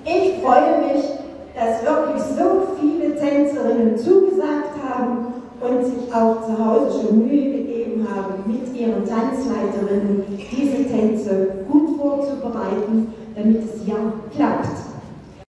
Ich freue mich, dass wirklich so viele Tänzerinnen zugesagt haben und sich auch zu Hause schon Mühe gegeben haben, mit ihren Tanzleiterinnen diese Tänze gut vorzubereiten, damit es ja klappt.